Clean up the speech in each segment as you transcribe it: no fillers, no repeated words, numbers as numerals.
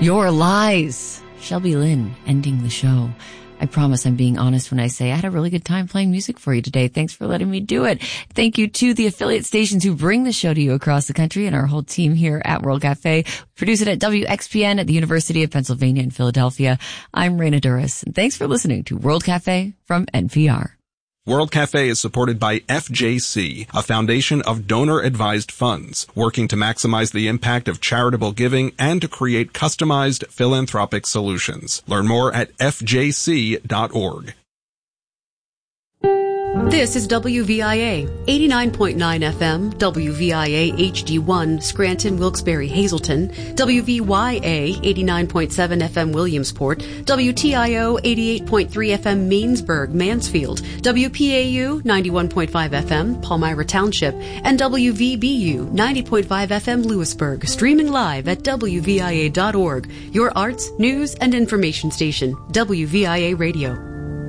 Your Lies. Shelby Lynn ending the show. I promise I'm being honest when I say I had a really good time playing music for you today. Thanks for letting me do it. Thank you to the affiliate stations who bring the show to you across the country and our whole team here at World Cafe. Produce it at WXPN at the University of Pennsylvania in Philadelphia. I'm Raina Duras, and thanks for listening to World Cafe from NPR. World Cafe is supported by FJC, a foundation of donor-advised funds, working to maximize the impact of charitable giving and to create customized philanthropic solutions. Learn more at fjc.org. This is WVIA, 89.9 FM, WVIA HD1, Scranton, Wilkes-Barre, Hazleton, WVYA, 89.7 FM, Williamsport, WTIO, 88.3 FM, Mainsburg, Mansfield, WPAU, 91.5 FM, Palmyra Township, and WVBU, 90.5 FM, Lewisburg, streaming live at WVIA.org, your arts, news, and information station, WVIA Radio.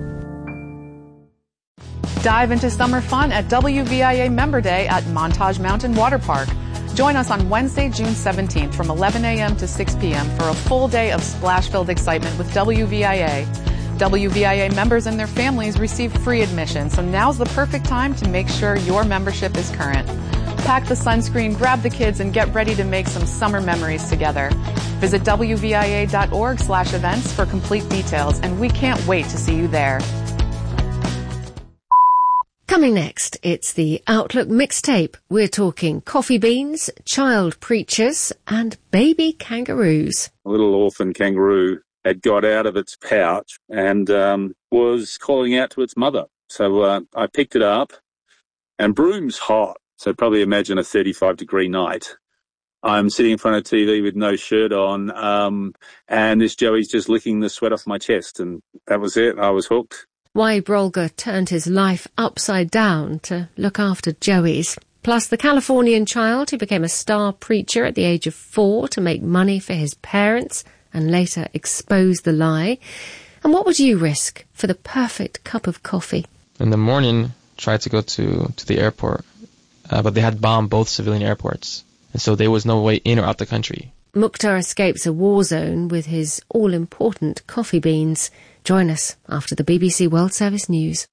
Dive into summer fun at WVIA Member Day at Montage Mountain Water Park. Join us on Wednesday, June 17th from 11 a.m. to 6 p.m. for a full day of splash-filled excitement with WVIA. WVIA members and their families receive free admission, so now's the perfect time to make sure your membership is current. Pack the sunscreen, grab the kids, and get ready to make some summer memories together. Visit WVIA.org/events for complete details, and we can't wait to see you there. Coming next, it's the Outlook mixtape. We're talking coffee beans, child preachers, and baby kangaroos. A little orphan kangaroo had got out of its pouch and was calling out to its mother. So I picked it up, and Broom's hot, so probably imagine a 35-degree night. I'm sitting in front of TV with no shirt on, and this Joey's just licking the sweat off my chest, and that was it. I was hooked. Why Brolga turned his life upside down to look after Joey's. Plus the Californian child who became a star preacher at the age of 4 to make money for his parents and later expose the lie. And what would you risk for the perfect cup of coffee? In the morning, tried to go to the airport, but they had bombed both civilian airports, and so there was no way in or out the country. Mukhtar escapes a war zone with his all-important coffee beans. Join us after the BBC World Service News.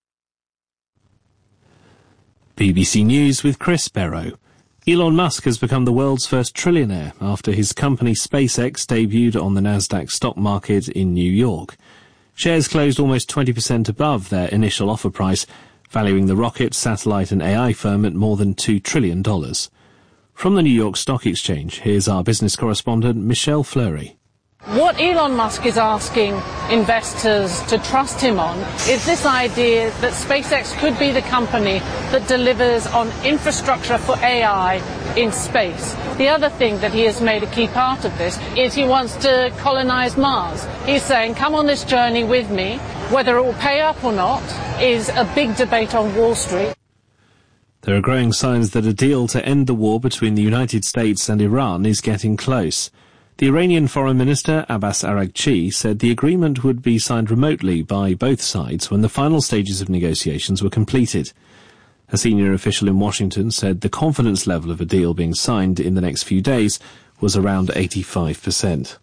BBC News with Chris Barrow. Elon Musk has become the world's first trillionaire after his company SpaceX debuted on the Nasdaq stock market in New York. Shares closed almost 20% above their initial offer price, valuing the rocket, satellite and AI firm at more than $2 trillion. From the New York Stock Exchange, here's our business correspondent Michelle Fleury. What Elon Musk is asking investors to trust him on is this idea that SpaceX could be the company that delivers on infrastructure for AI in space. The other thing that he has made a key part of this is he wants to colonize Mars. He's saying, come on this journey with me. Whether it will pay up or not is a big debate on Wall Street. There are growing signs that a deal to end the war between the United States and Iran is getting close. The Iranian Foreign Minister Abbas Araghchi said the agreement would be signed remotely by both sides when the final stages of negotiations were completed. A senior official in Washington said the confidence level of a deal being signed in the next few days was around 85%.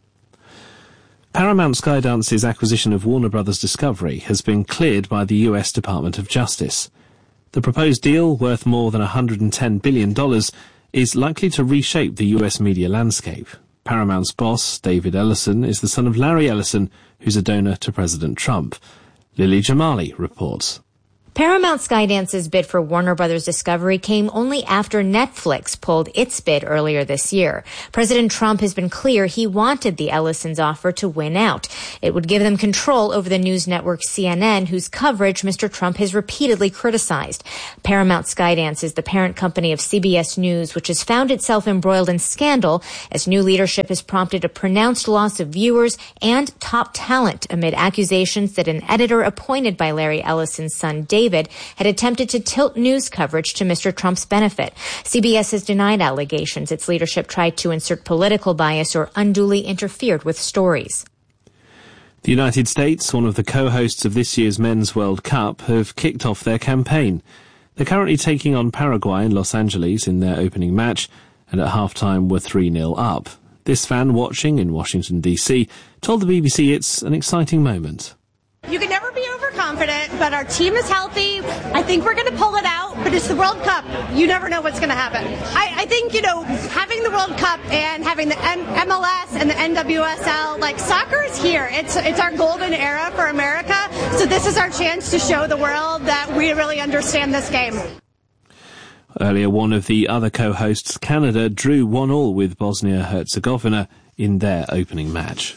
Paramount Skydance's acquisition of Warner Bros. Discovery has been cleared by the US Department of Justice. The proposed deal, worth more than $110 billion, is likely to reshape the US media landscape. Paramount's boss, David Ellison, is the son of Larry Ellison, who's a donor to President Trump. Lily Jamali reports. Paramount Skydance's bid for Warner Bros. Discovery came only after Netflix pulled its bid earlier this year. President Trump has been clear he wanted the Ellisons' offer to win out. It would give them control over the news network CNN, whose coverage Mr. Trump has repeatedly criticized. Paramount Skydance is the parent company of CBS News, which has found itself embroiled in scandal as new leadership has prompted a pronounced loss of viewers and top talent amid accusations that an editor appointed by Larry Ellison's son, David, had attempted to tilt news coverage to Mr. Trump's benefit. CBS has denied allegations its leadership tried to insert political bias or unduly interfered with stories. The United States, one of the co-hosts of this year's Men's World Cup, have kicked off their campaign. They're currently taking on Paraguay in Los Angeles in their opening match, and at half-time were 3-0 up. This fan watching in Washington, D.C., told the BBC it's an exciting moment. You can never be overconfident, but our team is healthy. I think we're going to pull it out, but it's the World Cup. You never know what's going to happen. I think, having the World Cup and having the MLS and the NWSL, soccer is here. It's our golden era for America. So this is our chance to show the world that we really understand this game. Earlier, one of the other co-hosts, Canada, drew 1-1 with Bosnia-Herzegovina in their opening match.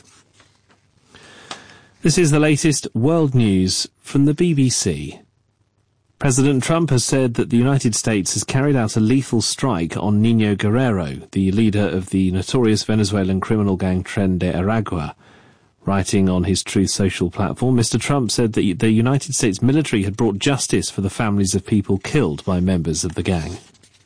This is the latest world news from the BBC. President Trump has said that the United States has carried out a lethal strike on Nino Guerrero, the leader of the notorious Venezuelan criminal gang Tren de Aragua. Writing on his Truth Social platform, Mr. Trump said that the United States military had brought justice for the families of people killed by members of the gang.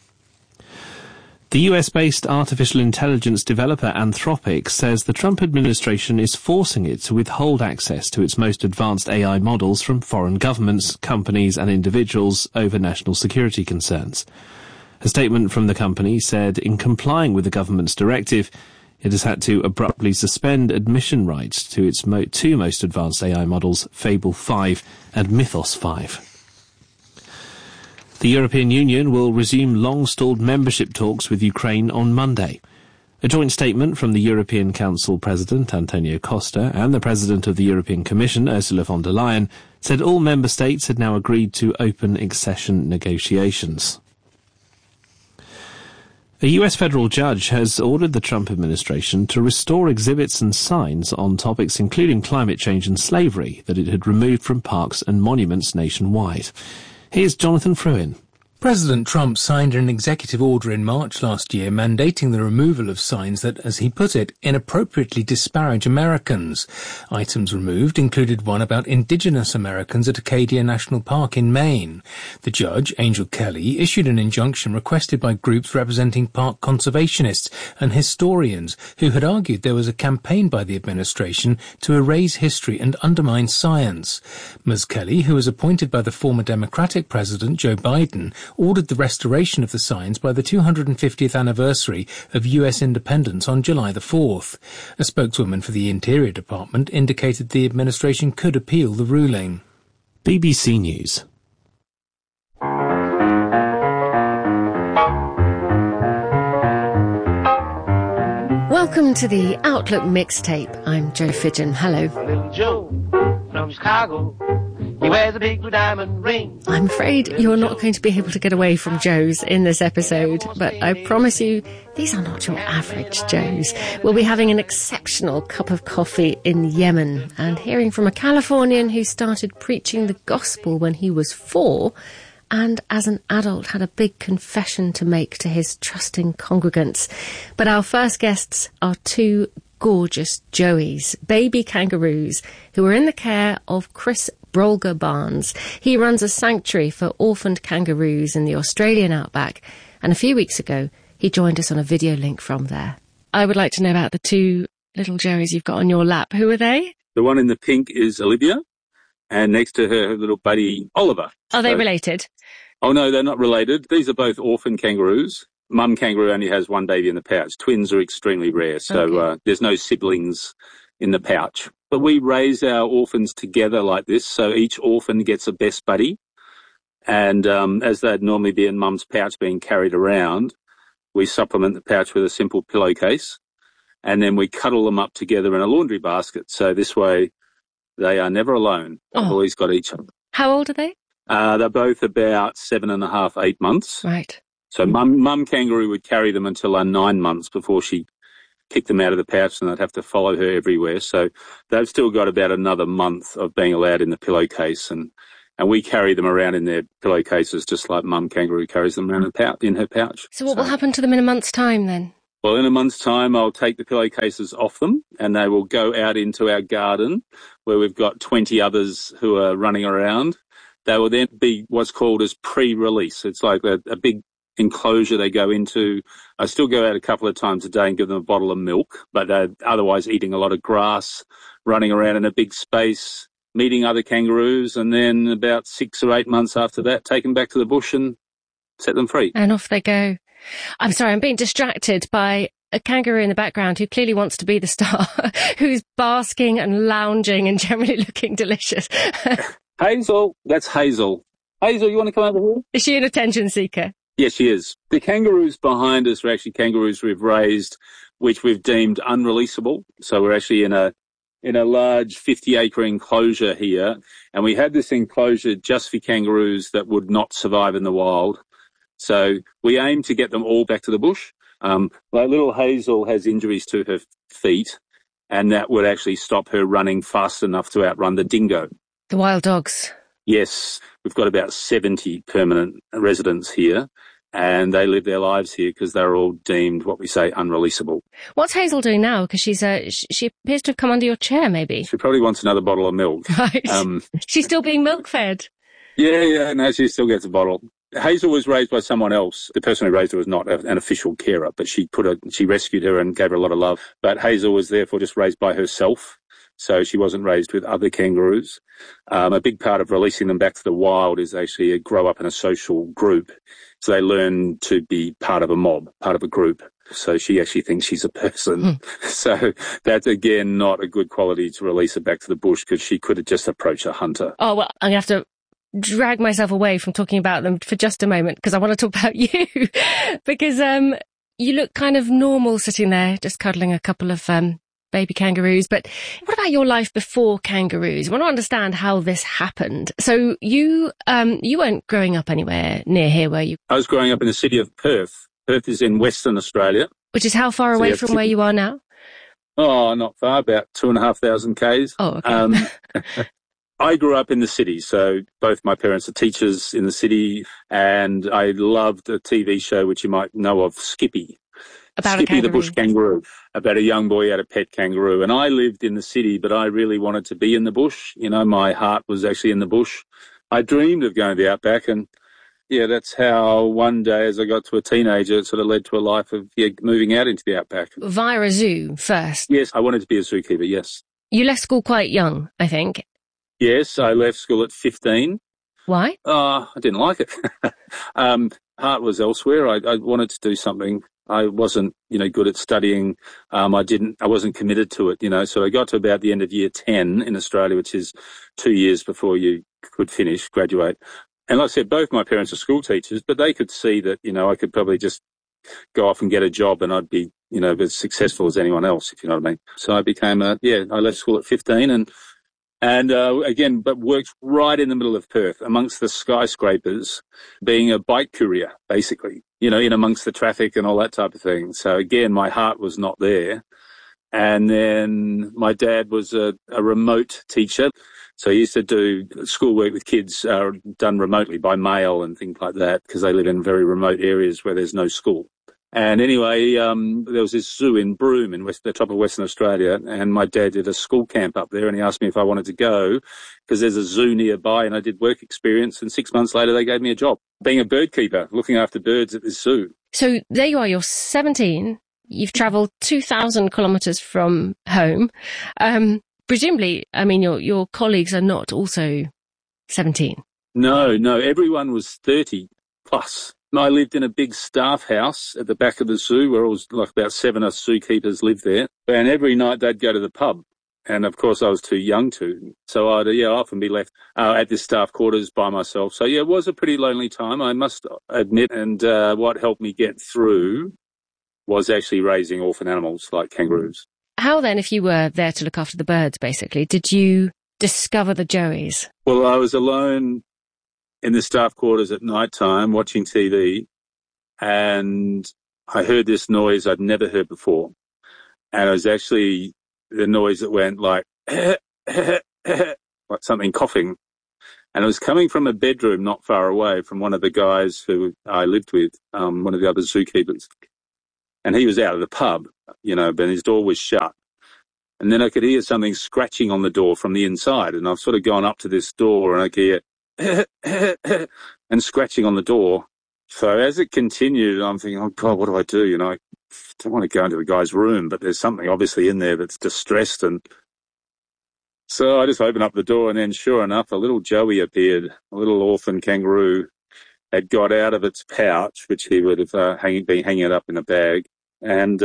The US-based artificial intelligence developer Anthropic says the Trump administration is forcing it to withhold access to its most advanced AI models from foreign governments, companies and individuals over national security concerns. A statement from the company said in complying with the government's directive, it has had to abruptly suspend admission rights to its two most advanced AI models, Fable 5 and Mythos 5. The European Union will resume long-stalled membership talks with Ukraine on Monday. A joint statement from the European Council President, Antonio Costa, and the President of the European Commission, Ursula von der Leyen, said all member states had now agreed to open accession negotiations. A US federal judge has ordered the Trump administration to restore exhibits and signs on topics including climate change and slavery that it had removed from parks and monuments nationwide. Here's Jonathan Fruin. President Trump signed an executive order in March last year mandating the removal of signs that, as he put it, inappropriately disparage Americans. Items removed included one about indigenous Americans at Acadia National Park in Maine. The judge, Angel Kelly, issued an injunction requested by groups representing park conservationists and historians who had argued there was a campaign by the administration to erase history and undermine science. Ms. Kelly, who was appointed by the former Democratic President Joe Biden, ordered the restoration of the signs by the 250th anniversary of US independence on July the 4th. A spokeswoman for the Interior Department indicated the administration could appeal the ruling. BBC News. Welcome to the Outlook Mixtape. I'm Jo Fidgen. Hello. Little Joe from Chicago. He wears a big blue diamond ring. I'm afraid you're not going to be able to get away from Joes in this episode, but I promise you, these are not your average Joes. We'll be having an exceptional cup of coffee in Yemen and hearing from a Californian who started preaching the gospel when he was 4 and as an adult had a big confession to make to his trusting congregants. But our first guests are two gorgeous Joeys, baby kangaroos, who are in the care of Chris Brolga Barnes. He runs a sanctuary for orphaned kangaroos in the Australian outback, and a few weeks ago he joined us on a video link from there. I would like to know about the two little Joeys you've got on your lap. Who are they? The one in the pink is Olivia, and next to her little buddy Oliver. Are they related? Oh no, they're not related. These are both orphan kangaroos. Mum kangaroo only has one baby in the pouch. Twins are extremely rare, so there's no siblings in the pouch. But we raise our orphans together like this, so each orphan gets a best buddy. And as they'd normally be in Mum's pouch being carried around, we supplement the pouch with a simple pillowcase, and then we cuddle them up together in a laundry basket. So this way they are never alone. They've always got each other. How old are they? They're both about 7.5, 8 months. Right. So mum kangaroo would carry them until they're 9 months before she kicked them out of the pouch, and they'd have to follow her everywhere. So they've still got about another month of being allowed in the pillowcase, and we carry them around in their pillowcases just like mum kangaroo carries them around in her pouch. So what will happen to them in a month's time then? Well, in a month's time, I'll take the pillowcases off them, and they will go out into our garden where we've got 20 others who are running around. They will then be what's called as pre-release. It's like a big enclosure they go into. I still go out a couple of times a day and give them a bottle of milk, but they're otherwise eating a lot of grass, running around in a big space, meeting other kangaroos, and then about 6 or 8 months after that, take them back to the bush and set them free. And off they go. I'm sorry, I'm being distracted by a kangaroo in the background who clearly wants to be the star, who's basking and lounging and generally looking delicious. Hazel, that's Hazel. Hazel, you want to come over here? Is she an attention seeker? Yes, she is. The kangaroos behind us are actually kangaroos we've raised, which we've deemed unreleasable. So we're actually in a large 50-acre enclosure here, and we had this enclosure just for kangaroos that would not survive in the wild. So we aim to get them all back to the bush. Like little Hazel has injuries to her feet, and that would actually stop her running fast enough to outrun the dingo. The wild dogs. Yes, we've got about 70 permanent residents here, and they live their lives here because they're all deemed what we say unreleasable. What's Hazel doing now? Because she appears to have come under your chair, maybe. She probably wants another bottle of milk. Right. She's still being milk fed. Yeah, no, she still gets a bottle. Hazel was raised by someone else. The person who raised her was not an official carer, but she rescued her and gave her a lot of love. But Hazel was therefore just raised by herself. So she wasn't raised with other kangaroos. A big part of releasing them back to the wild is actually grow up in a social group. So they learn to be part of a mob, part of a group. So she actually thinks she's a person. So that's, again, not a good quality to release her back to the bush because she could have just approached a hunter. Oh, well, I'm going to have to drag myself away from talking about them for just a moment because I want to talk about you. Because you look kind of normal sitting there, just cuddling a couple of baby kangaroos. But what about your life before kangaroos? I want to understand how this happened. So you weren't growing up anywhere near here, were you? I was growing up in the city of Perth. Perth is in Western Australia. Which is how far away from where you are now? Oh, not far, about 2,500 k's. Oh, okay. I grew up in the city, so both my parents are teachers in the city, and I loved a TV show which you might know of, Skippy. About Skippy the bush kangaroo, about a young boy who had a pet kangaroo. And I lived in the city, but I really wanted to be in the bush. You know, my heart was actually in the bush. I dreamed of going to the outback, and yeah, that's how one day as I got to a teenager, it sort of led to a life of moving out into the outback. Via a zoo first? Yes, I wanted to be a zookeeper, yes. You left school quite young, I think. Yes, I left school at 15. Why? I didn't like it. Heart was elsewhere. I wanted to do something. I wasn't, good at studying. I wasn't committed to it, so I got to about the end of year 10 in Australia, which is 2 years before you could graduate. And like I said, both my parents are school teachers, but they could see that, I could probably just go off and get a job and I'd be, as successful as anyone else, if you know what I mean. So I became I left school at 15 and again, but worked right in the middle of Perth amongst the skyscrapers, being a bike courier, basically, in amongst the traffic and all that type of thing. So again, my heart was not there. And then my dad was a remote teacher. So he used to do schoolwork with kids done remotely by mail and things like that because they live in very remote areas where there's no school. And anyway, there was this zoo in Broome in the top of Western Australia, and my dad did a school camp up there, and he asked me if I wanted to go because there's a zoo nearby, and I did work experience, and 6 months later they gave me a job, being a bird keeper, looking after birds at this zoo. So there you are, you're 17, you've travelled 2,000 kilometres from home. Presumably, your colleagues are not also 17. No, everyone was 30 plus. I lived in a big staff house at the back of the zoo where it was like about 7 us zookeepers lived there. And every night they'd go to the pub. And of course I was too young to. So I'd often be left at this staff quarters by myself. So it was a pretty lonely time, I must admit. And what helped me get through was actually raising orphan animals like kangaroos. How then, if you were there to look after the birds, basically, did you discover the joeys? Well, I was alone in the staff quarters at night time watching TV, and I heard this noise I'd never heard before. And it was actually the noise that went like, like something coughing. And it was coming from a bedroom not far away from one of the guys who I lived with, one of the other zookeepers. And he was out of the pub, but his door was shut. And then I could hear something scratching on the door from the inside. And I've sort of gone up to this door and I could hear and scratching on the door. So as it continued, I'm thinking, oh God, what do I do? I don't want to go into the guy's room, but there's something obviously in there that's distressed. And so I just opened up the door, and then sure enough, a little joey appeared. A little orphan kangaroo had got out of its pouch, which he would have been hanging it up in a bag, and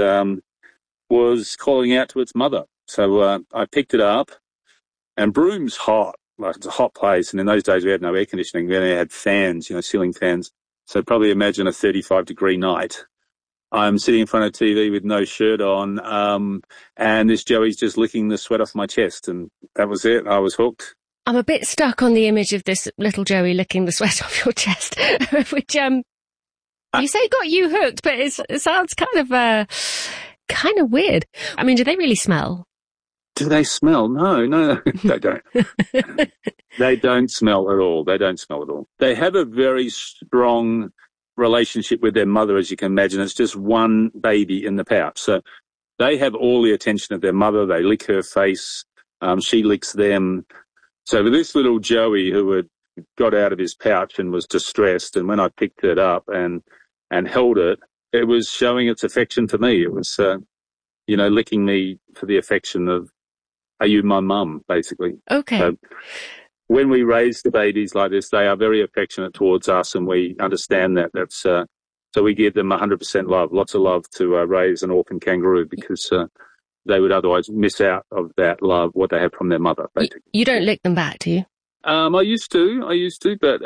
was calling out to its mother. So I picked it up, and Broom's hot. Like, it's a hot place, and in those days we had no air conditioning. We only had fans, ceiling fans. So probably imagine a 35-degree night. I'm sitting in front of TV with no shirt on, and this Joey's just licking the sweat off my chest, and that was it. I was hooked. I'm a bit stuck on the image of this little Joey licking the sweat off your chest, which, you say got you hooked, but it sounds kind of weird. I mean, do they really smell? Do they smell? No, they don't. They don't smell at all. They have a very strong relationship with their mother, as you can imagine. It's just one baby in the pouch. So they have all the attention of their mother. They lick her face. She licks them. So with this little Joey who had got out of his pouch and was distressed, and when I picked it up and held it, it was showing its affection to me. It was, licking me for the affection of, are you my mum, basically. Okay. So when we raise the babies like this, they are very affectionate towards us, and we understand that. That's so we give them 100% love, lots of love to raise an orphan kangaroo, because they would otherwise miss out of that love, what they have from their mother, basically. You don't lick them back, do you? I used to, but,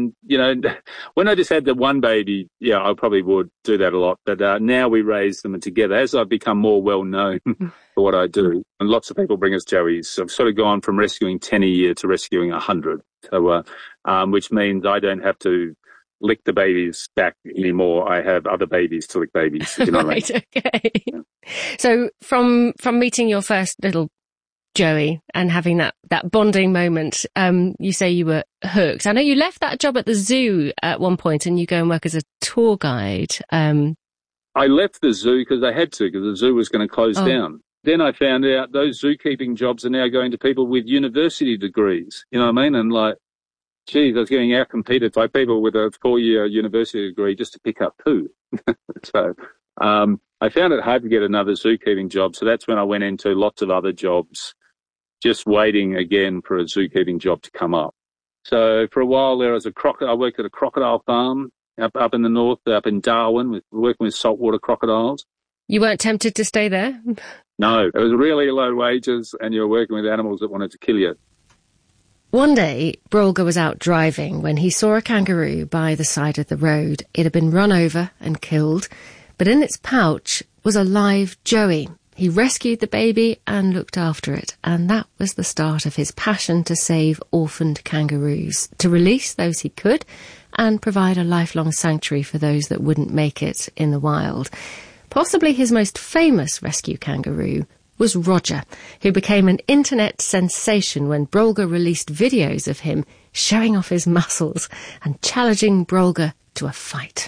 when I just had the one baby, yeah, I probably would do that a lot. But now we raise them together. As I've become more well-known for what I do, and lots of people bring us Joeys, I've sort of gone from rescuing 10 a year to rescuing 100. So, which means I don't have to lick the babies back anymore. I have other babies to lick babies. You know right, what I mean? okay. Yeah. So from meeting your first little Joey and having that bonding moment, you say you were hooked. I know you left that job at the zoo at one point and you go and work as a tour guide. I left the zoo because I had to, because the zoo was going to close down. Then I found out those zookeeping jobs are now going to people with university degrees. You know what I mean? And like, geez, I was getting outcompeted by people with a 4-year university degree just to pick up poo. So I found it hard to get another zookeeping job. So that's when I went into lots of other jobs, just waiting again for a zookeeping job to come up. So for a while there was I worked at a crocodile farm up in the north, up in Darwin, working with saltwater crocodiles. You weren't tempted to stay there? No, it was really low wages and you were working with animals that wanted to kill you. One day, Brolga was out driving when he saw a kangaroo by the side of the road. It had been run over and killed, but in its pouch was a live Joey. He rescued the baby and looked after it, and that was the start of his passion to save orphaned kangaroos, to release those he could, and provide a lifelong sanctuary for those that wouldn't make it in the wild. Possibly his most famous rescue kangaroo was Roger, who became an internet sensation when Brolga released videos of him showing off his muscles and challenging Brolga to a fight.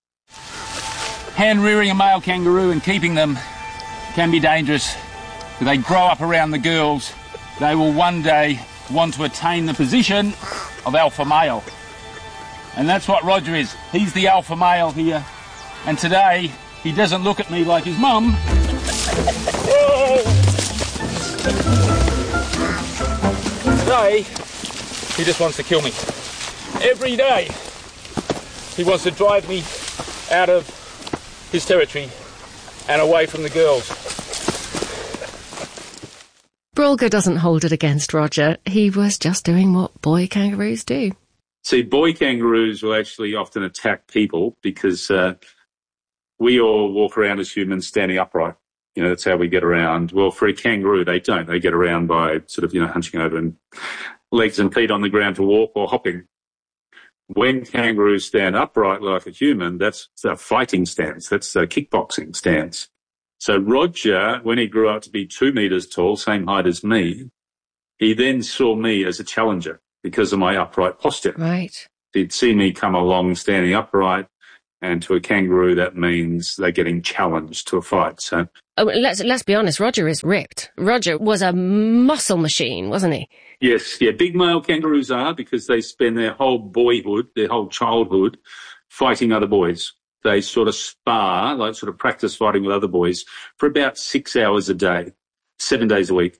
Hand-rearing a male kangaroo and keeping them can be dangerous. If they grow up around the girls, they will one day want to attain the position of alpha male. And that's what Roger is. He's the alpha male here. And today, he doesn't look at me like his mum. Today, he just wants to kill me. Every day, he wants to drive me out of his territory and away from the girls. Brolga doesn't hold it against Roger. He was just doing what boy kangaroos do. See, boy kangaroos will actually often attack people because we all walk around as humans standing upright. You know, that's how we get around. Well, for a kangaroo, they don't. They get around by sort of, hunching over and legs and feet on the ground to walk or hopping. When kangaroos stand upright like a human, that's a fighting stance. That's a kickboxing stance. So Roger, when he grew up to be 2 meters tall, same height as me, he then saw me as a challenger because of my upright posture. Right. He'd see me come along standing upright, and to a kangaroo, that means they're getting challenged to a fight. So, let's be honest, Roger is ripped. Roger was a muscle machine, wasn't he? Yes, yeah, big male kangaroos are, because they spend their whole boyhood, their whole childhood, fighting other boys. They sort of spar, like sort of practice fighting with other boys for about 6 hours a day, 7 days a week.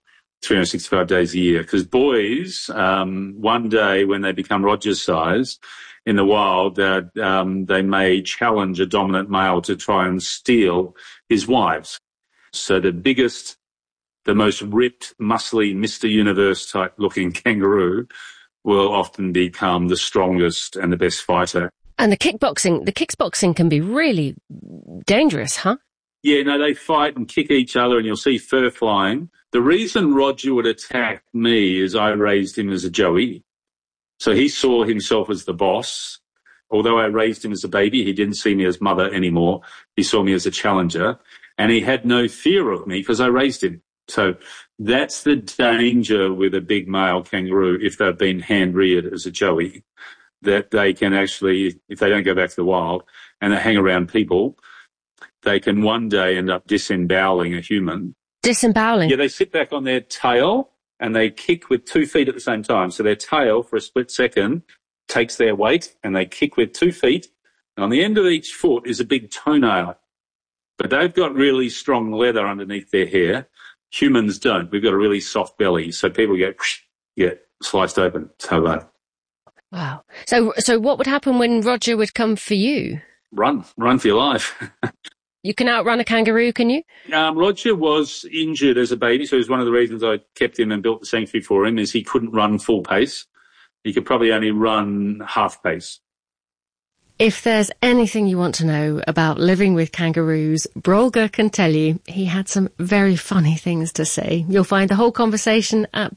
365 days a year. Because boys, one day when they become Roger's size in the wild, they may challenge a dominant male to try and steal his wives. So the biggest, the most ripped, muscly, Mr. Universe type looking kangaroo will often become the strongest and the best fighter. And the kickboxing can be really dangerous, huh? Yeah, no, they fight and kick each other and you'll see fur flying. The reason Roger would attack me is I raised him as a joey. So he saw himself as the boss. Although I raised him as a baby, he didn't see me as mother anymore. He saw me as a challenger. And he had no fear of me because I raised him. So that's the danger with a big male kangaroo if they've been hand-reared as a joey, that they can actually, if they don't go back to the wild and they hang around people, they can one day end up disemboweling a human. Disemboweling? Yeah, they sit back on their tail and they kick with 2 feet at the same time. So their tail, for a split second, takes their weight and they kick with 2 feet. And on the end of each foot is a big toenail. But they've got really strong leather underneath their hair. Humans don't. We've got a really soft belly. So people get sliced open. So wow. So what would happen when Roger would come for you? Run for your life. You can outrun a kangaroo, can you? Roger was injured as a baby, so it was one of the reasons I kept him and built the sanctuary for him, is he couldn't run full pace. He could probably only run half pace. If there's anything you want to know about living with kangaroos, Brolga can tell you he had some very funny things to say. You'll find the whole conversation at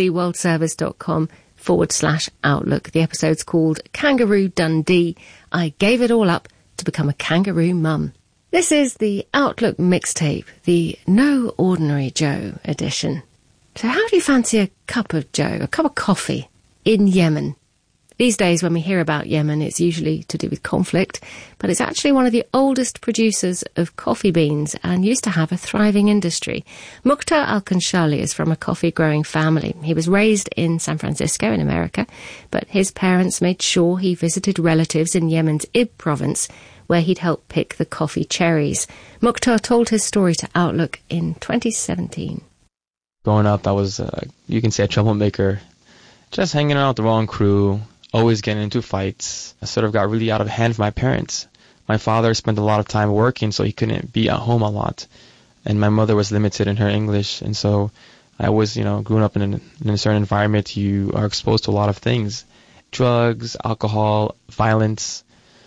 bbcworldservice.com/outlook. The episode's called Kangaroo Dundee. I gave it all up to become a kangaroo mum. This is the Outlook mixtape, the No Ordinary Joe edition. So how do you fancy a cup of Joe, a cup of coffee, in Yemen? These days when we hear about Yemen, it's usually to do with conflict, but it's actually one of the oldest producers of coffee beans and used to have a thriving industry. Mukhtar Al-Kanshali is from a coffee-growing family. He was raised in San Francisco in America, but his parents made sure he visited relatives in Yemen's Ib province, where he'd help pick the coffee cherries. Mukhtar told his story to Outlook in 2017. Growing up, I was, you can say, a troublemaker. Just hanging out with the wrong crew, always getting into fights. I sort of got really out of hand with my parents. My father spent a lot of time working, so he couldn't be at home a lot. And my mother was limited in her English, and so I was, growing up in a certain environment, you are exposed to a lot of things. Drugs, alcohol, violence,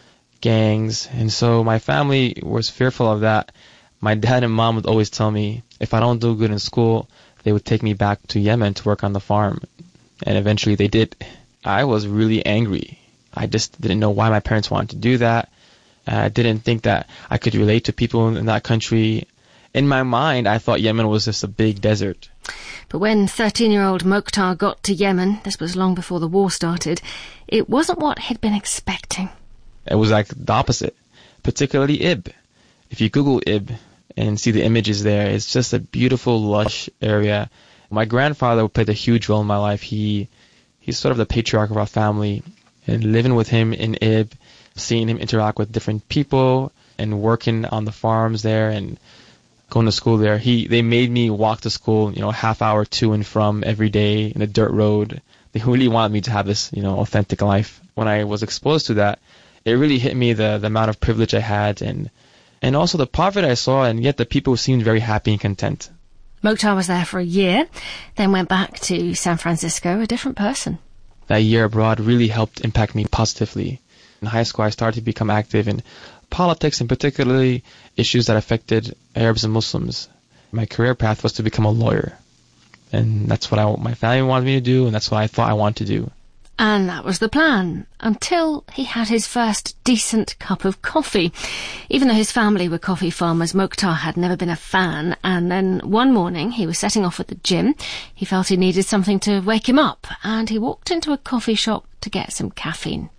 gangs. And so my family was fearful of that. My dad and mom would always tell me if I don't do good in school, they would take me back to Yemen to work on the farm. And eventually they did. I was really angry. I just didn't know why my parents wanted to do that. I didn't think that I could relate to people in that country. In my mind, I thought Yemen was just a big desert. But when 13-year-old Mukhtar got to Yemen, this was long before the war started, it wasn't what he'd been expecting. It was like the opposite, particularly Ib. If you Google Ib and see the images there, it's just a beautiful, lush area. My grandfather played a huge role in my life. He's sort of the patriarch of our family. And living with him in Ib, seeing him interact with different people and working on the farms there and going to school there, they made me walk to school, half hour to and from every day in a dirt road. They really wanted me to have this, authentic life. When I was exposed to that, it really hit me the amount of privilege I had and also the poverty I saw, and yet the people seemed very happy and content. Mukhtar was there for a year, then went back to San Francisco, a different person. That year abroad really helped impact me positively. In high school, I started to become active in politics, and particularly issues that affected Arabs and Muslims. My career path was to become a lawyer. And that's what my family wanted me to do, and that's what I thought I wanted to do. And that was the plan, until he had his first decent cup of coffee. Even though his family were coffee farmers, Mukhtar had never been a fan, and then one morning he was setting off at the gym. He felt he needed something to wake him up, and he walked into a coffee shop to get some caffeine.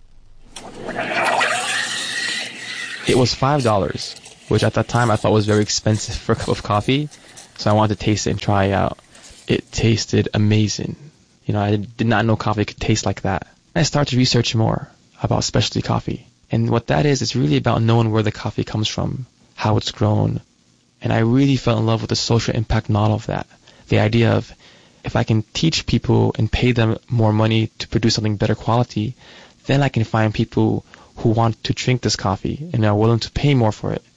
It was $5, which at that time I thought was very expensive for a cup of coffee, so I wanted to taste it and try it out. It tasted amazing. I did not know coffee could taste like that. I started to research more about specialty coffee. And what that is, it's really about knowing where the coffee comes from, how it's grown. And I really fell in love with the social impact model of that. The idea of if I can teach people and pay them more money to produce something better quality, then I can find people who want to drink this coffee and are willing to pay more for it.